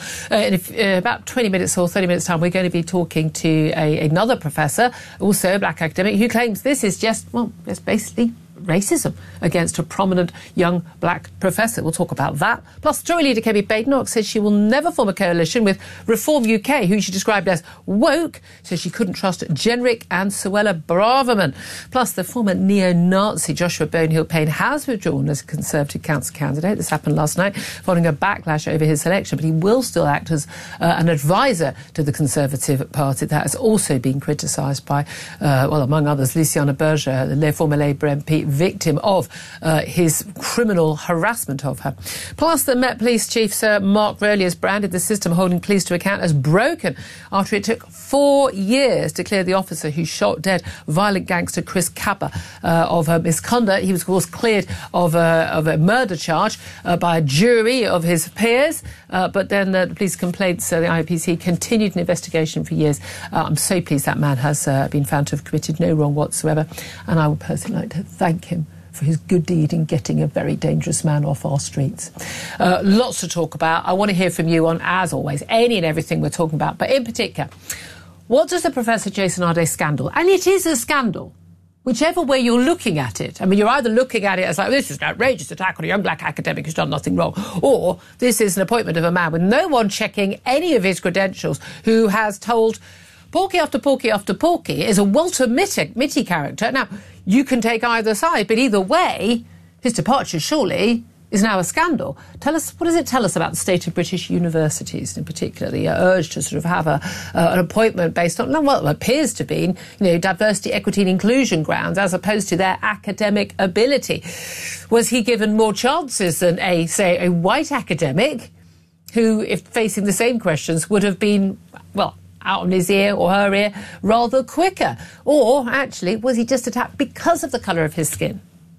Speaker 25: In about 20 minutes or 30 minutes' time, we're going to be talking to another professor, also a black academic, who claims this is just basically racism against a prominent young black professor. We'll talk about that. Plus, Tory leader Kemi Badenoch says she will never form a coalition with Reform UK, who she described as woke, so she couldn't trust Jenrick and Suella Braverman. Plus, the former neo-Nazi Joshua Bonehill-Payne has withdrawn as a Conservative council candidate. This happened last night following a backlash over his selection, but he will still act as an advisor to the Conservative Party. That has also been criticised by, among others, Luciana Berger, the former Labour MP, victim of his criminal harassment of her. Plus, the Met Police Chief, Sir Mark Rowley, has branded the system holding police to account as broken after it took 4 years to clear the officer who shot dead violent gangster Chris Kappa of misconduct. He was, of course, cleared of a murder charge by a jury of his peers, but then the police complaints, the IPC continued an investigation for years. I'm so pleased that man has been found to have committed no wrong whatsoever, and I would personally like to thank him for his good deed in getting a very dangerous man off our streets. Lots to talk about. I want to hear from you on, as always, any and everything we're talking about, but in particular, what does the Professor Jason Arday scandal, and it is a scandal, whichever way you're looking at it. I mean, you're either looking at it as like, this is an outrageous attack on a young black academic who's done nothing wrong, or this is an appointment of a man with no one checking any of his credentials, who has told Porky after Porky after Porky is a Walter Mitty character. Now, you can take either side, but either way, his departure surely is now a scandal. Tell us, what does it tell us about the state of British universities, in particular, the urge to sort of have an appointment based on, well, it appears to be, diversity, equity and inclusion grounds, as opposed to their academic ability? Was he given more chances than a white academic who, if facing the same questions, would have been, out on his ear or her ear rather quicker? Or, actually, was he just attacked because of the colour of his skin?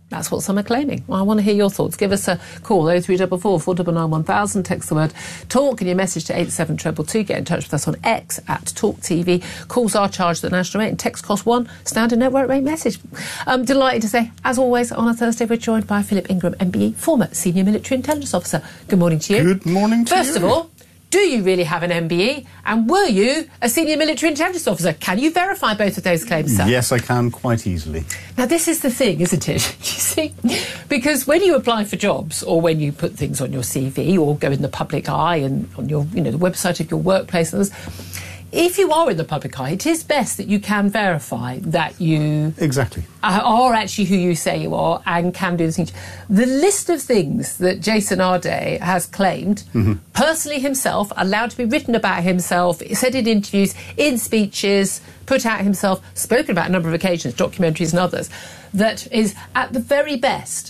Speaker 25: That's what some are claiming. Well, I want to hear your thoughts. Give us a call, 0344 499 1000. Text the word TALK and your message to 87222. Get in touch with us on X @TalkTV. Calls are charged at the national rate and text cost £1. Standard network rate message. Delighted to say, as always, on a Thursday, we're joined by Philip Ingram, MBE, former Senior Military Intelligence Officer. Good morning to you.
Speaker 3: Good morning to you.
Speaker 25: First of all, do you really have an MBE? And were you a Senior Military Intelligence Officer? Can you verify both of those claims, sir?
Speaker 3: Yes, I can, quite easily.
Speaker 25: Now, this is the thing, isn't it? You see? Because when you apply for jobs, or when you put things on your CV, or go in the public eye and on your, the website of your workplace, and others, if you are in the public eye, it is best that you can verify that you
Speaker 3: exactly
Speaker 25: are actually who you say you are and can do the things. The list of things that Jason Arday has claimed, personally himself, allowed to be written about himself, said in interviews, in speeches, put out himself, spoken about a number of occasions, documentaries and others, that is at the very best,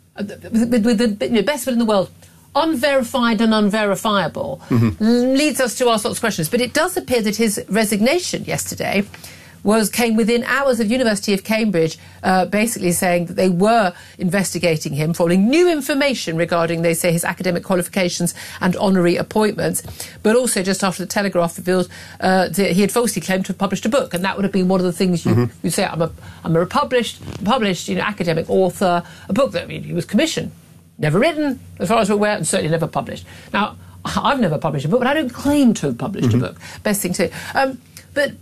Speaker 25: with the best will in the world, unverified and unverifiable, leads us to all sorts of questions. But it does appear that his resignation yesterday came within hours of University of Cambridge basically saying that they were investigating him, following new information regarding, they say, his academic qualifications and honorary appointments, but also just after the Telegraph revealed that he had falsely claimed to have published a book, and that would have been one of the things you say, I'm a published academic author, a book that he was commissioned. Never written, as far as we're aware, and certainly never published. Now, I've never published a book, but I don't claim to have published a book. Best thing to do. But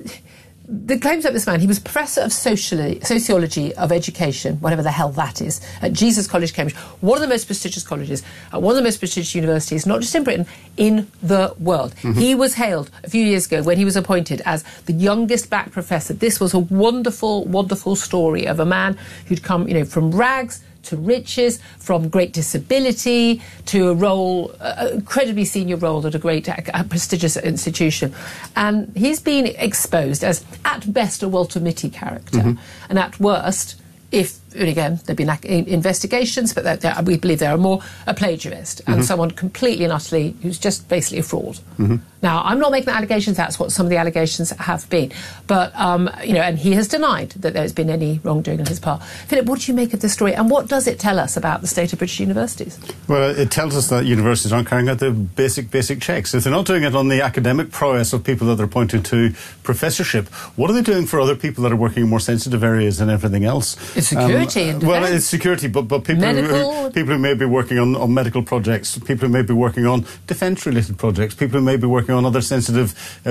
Speaker 25: the claims of this man, he was Professor of Sociology of Education, whatever the hell that is, at Jesus College, Cambridge, one of the most prestigious colleges, one of the most prestigious universities, not just in Britain, in the world. He was hailed a few years ago when he was appointed as the youngest black professor. This was a wonderful, wonderful story of a man who'd come, from rags to riches, from great disability to a role, an incredibly senior role at a great, prestigious institution. And he's been exposed as, at best, a Walter Mitty character, and at worst, and again, there have been investigations, but we believe there are more, a plagiarist and someone completely and utterly who's just basically a fraud. Now, I'm not making the allegations, that's what some of the allegations have been. But, and he has denied that there's been any wrongdoing on his part. Philip, what do you make of this story, and what does it tell us about the state of British universities?
Speaker 3: Well, it tells us that universities aren't carrying out the basic checks. If they're not doing it on the academic prowess of people that they're appointed to professorship, what are they doing for other people that are working in more sensitive areas and everything else?
Speaker 25: It's security and defense.
Speaker 3: Well, it's security, but people who may be working on medical projects, people who may be working on defence-related projects, people who may be working on other sensitive,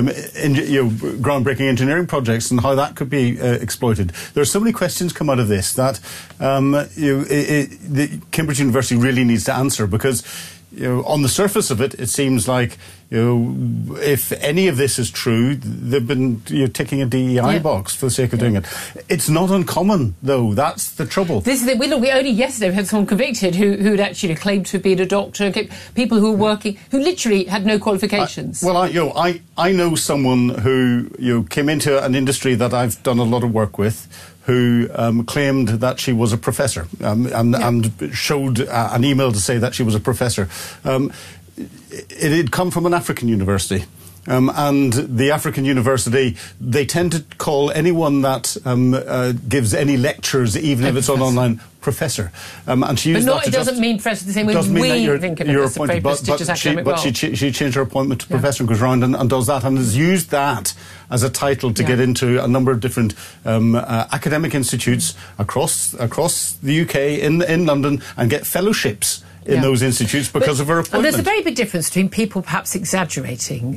Speaker 3: groundbreaking engineering projects, and how that could be exploited. There are so many questions come out of this that the Cambridge University really needs to answer, because on the surface of it, it seems like if any of this is true, they've been ticking a DEI box for the sake of doing it. It's not uncommon, though. That's the trouble.
Speaker 25: This is we only yesterday had someone convicted who'd actually claimed to have been a doctor. People who were working, who literally had no qualifications.
Speaker 3: I know someone who came into an industry that I've done a lot of work with, who claimed that she was a professor and showed an email to say that she was a professor. It had come from an African university. And the African university, they tend to call anyone that gives any lectures, even if it's on online, professor. And she used
Speaker 25: it doesn't mean professor the same way we think of it as a very prestigious academic role.
Speaker 3: But she changed her appointment to professor and goes around and does that, and has used that as a title to get into a number of different academic institutes across the UK, in London, and get fellowships in those institutes because of her appointment.
Speaker 25: And there's a very big difference between people perhaps exaggerating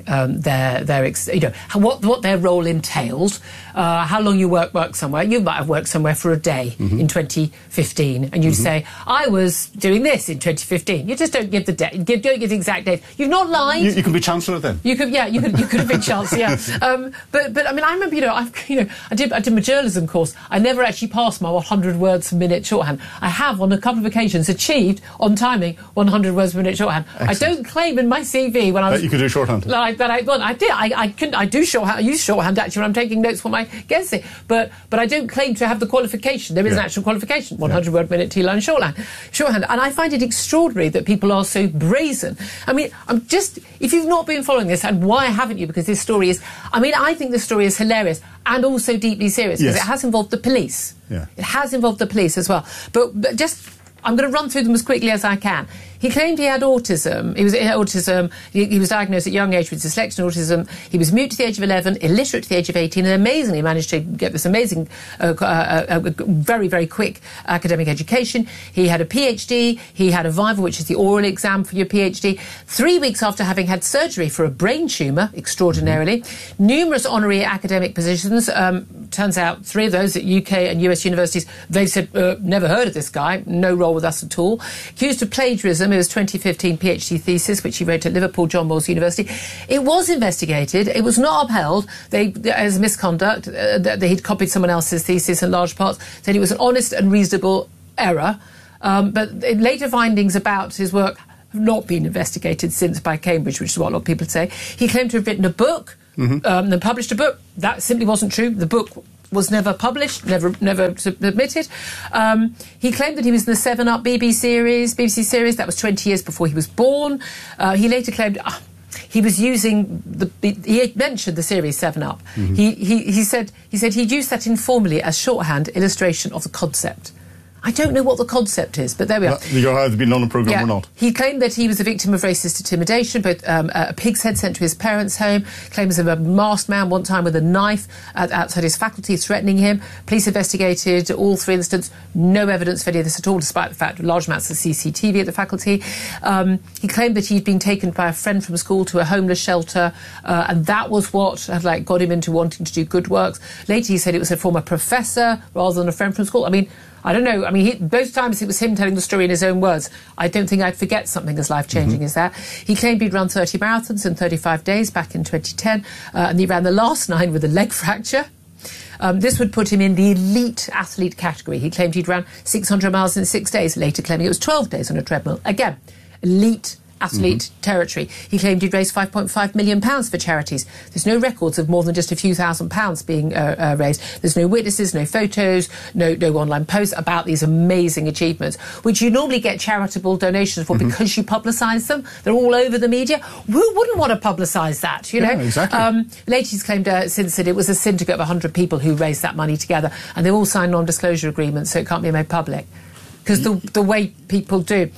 Speaker 25: what their role entailed, how long you work somewhere. You might have worked somewhere for a day in 2015, and you say, I was doing this in 2015. You just don't give the date, don't give the exact date. You've not lied.
Speaker 3: You can be Chancellor then.
Speaker 25: You could have been Chancellor, But I mean, I remember, I did my journalism course. I never actually passed my 100 words per minute shorthand. I have, on a couple of occasions, achieved on time rhyming 100 words per minute shorthand. Excellent. I don't claim in my CV when I was...
Speaker 3: That you could do shorthand.
Speaker 25: I did. I couldn't. I do shorthand. I use shorthand actually when I'm taking notes for my guests. But I don't claim to have the qualification. There is an actual qualification, 100 word per minute T-line shorthand. And I find it extraordinary that people are so brazen. I mean, if you've not been following this, and why haven't you? Because this story is... I think this story is hilarious and also deeply serious because it has involved the police. Yeah. It has involved the police as well. But I'm going to run through them as quickly as I can. He claimed he had autism. He was diagnosed at a young age with dyslexia and autism. He was mute to the age of 11, illiterate to the age of 18, and amazingly managed to get this amazing, very, very quick academic education. He had a PhD. He had a Viva, which is the oral exam for your PhD. 3 weeks after having had surgery for a brain tumour, extraordinarily. Numerous honorary academic positions. Turns out 3 of those at UK and US universities, they've said, never heard of this guy, no role with us at all. Accused of plagiarism. It was 2015 PhD thesis, which he wrote at Liverpool John Moores University. It was investigated. It was not upheld. As misconduct, he'd copied someone else's thesis in large parts. Said it was an honest and reasonable error. But later findings about his work have not been investigated since by Cambridge, which is what a lot of people say. He claimed to have written a book, then published a book. That simply wasn't true. The book was never published, never submitted. He claimed that he was in the 7 Up BBC series. That was 20 years before he was born. He later claimed he was using he mentioned the series 7 Up. He said he'd used that informally as shorthand illustration of the concept. I don't know what the concept is, but there we are.
Speaker 3: You're either been on a programme or not.
Speaker 25: He claimed that he was a victim of racist intimidation, but a pig's head sent to his parents' home, claims of a masked man one time with a knife outside his faculty threatening him. Police investigated all 3 incidents. No evidence of any of this at all, despite the fact large amounts of CCTV at the faculty. He claimed that he'd been taken by a friend from school to a homeless shelter, and that was what had got him into wanting to do good works. Later he said it was a former professor rather than a friend from school. I don't know. Both times it was him telling the story in his own words. I don't think I'd forget something as life-changing as that. He claimed he'd run 30 marathons in 35 days back in 2010, and he ran the last 9 with a leg fracture. This would put him in the elite athlete category. He claimed he'd run 600 miles in 6 days, later claiming it was 12 days on a treadmill. Again, elite athlete territory. He claimed he'd raised £5.5 million for charities. There's no records of more than just a few £1,000s being raised. There's no witnesses, no photos, no online posts about these amazing achievements, which you normally get charitable donations for because you publicise them. They're all over the media. Who wouldn't want to publicise that, you know?
Speaker 3: Exactly.
Speaker 25: Later he's claimed since that it was a syndicate of 100 people who raised that money together, and they've all signed non-disclosure agreements, so it can't be made public. Because the way people do.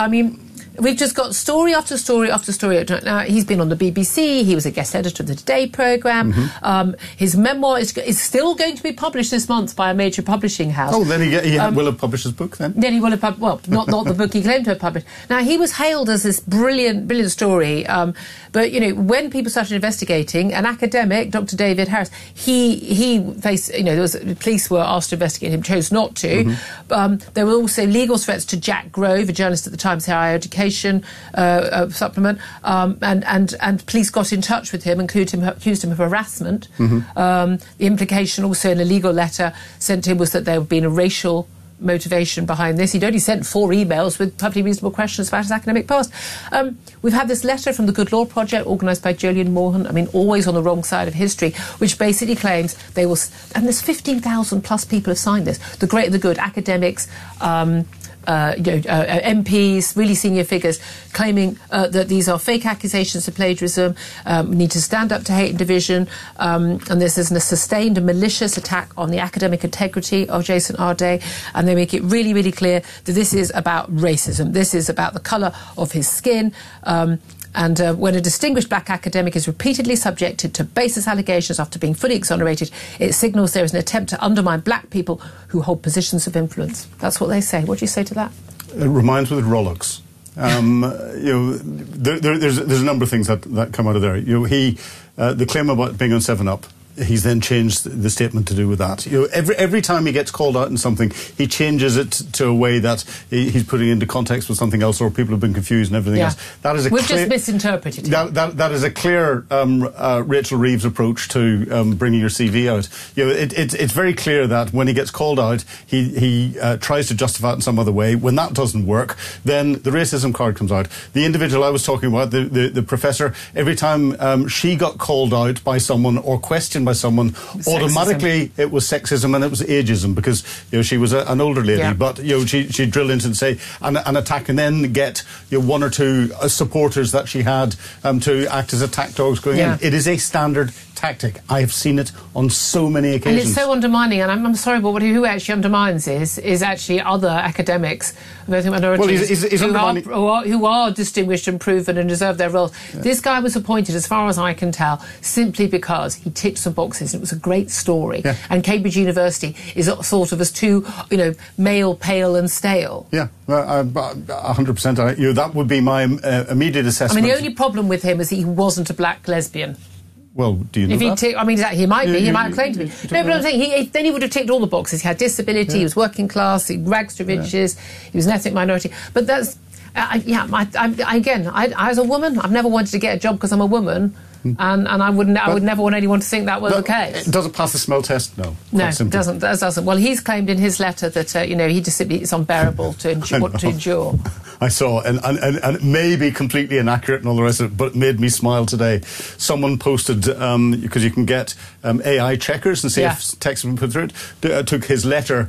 Speaker 25: We've just got story after story after story. Now, he's been on the BBC. He was a guest editor of the Today programme. His memoir is still going to be published this month by a major publishing house.
Speaker 3: Oh, then he will have published his book then?
Speaker 25: Then he will have not the book he claimed to have published. Now, he was hailed as this brilliant story. But, when people started investigating, an academic, Dr. David Harris, he faced, police were asked to investigate him, chose not to. There were also legal threats to Jack Grove, a journalist at the Times Higher Education supplement, and police got in touch with him and accused him of harassment. The implication also in a legal letter sent to him was that there had been a racial motivation behind this. He'd only sent 4 emails with perfectly reasonable questions about his academic past. We've had this letter from the Good Law Project, organised by Jolyon Morhan, always on the wrong side of history, which basically claims they will... And there's 15,000 plus people have signed this. The great and the good, academics... MPs, really senior figures, claiming that these are fake accusations of plagiarism, need to stand up to hate and division, and this is a sustained and malicious attack on the academic integrity of Jason Arday, and they make it really, really clear that this is about racism. This is about the colour of his skin. And when a distinguished black academic is repeatedly subjected to baseless allegations after being fully exonerated, it signals there is an attempt to undermine black people who hold positions of influence. That's what they say. What do you say to that?
Speaker 3: It reminds me of Rolex. There's a number of things that come out of there. The claim about being on 7 Up he's then changed the statement to do with that. You know, every time he gets called out in something, he changes it to a way that he's putting into context with something else, or people have been confused and everything else. That is
Speaker 25: We've just misinterpreted it.
Speaker 3: That is a clear Rachel Reeves approach to bringing your CV out. You know, it's very clear that when he gets called out, he tries to justify it in some other way. When that doesn't work, then the racism card comes out. The individual I was talking about, the professor, every time she got called out by someone or questioned by someone, automatically it was sexism and it was ageism, because she was an older lady, but she'd drill into and say an attack, and then get one or two supporters that she had to act as attack dogs going in. It is a standard tactic. I have seen it on so many occasions.
Speaker 25: And it's so undermining, and I'm sorry, but who actually undermines is actually other academics of ethnic minorities who are distinguished and proven and deserve their roles. This guy was appointed, as far as I can tell, simply because he ticked some boxes. It was a great story. And Cambridge University is thought of as too, male, pale and stale.
Speaker 3: 100%. That would be my immediate assessment.
Speaker 25: I mean, the only problem with him is that he wasn't a black lesbian.
Speaker 3: Well, do you know that?
Speaker 25: He might be. He might have claimed to be. No, but I'm saying then he would have ticked all the boxes. He had disability. He was working class. He rags to riches. He was an ethnic minority. But that's I as a woman, I've never wanted to get a job because I'm a woman. And I would never want anyone to think that was the case.
Speaker 3: Does it pass the smell test? No.
Speaker 25: No, it doesn't. Well, he's claimed in his letter that he just simply it's unbearable to endure.
Speaker 3: I saw, and it may be completely inaccurate and all the rest of it, but it made me smile today. Someone posted, because you can get AI checkers and see if text has been put through it, took his letter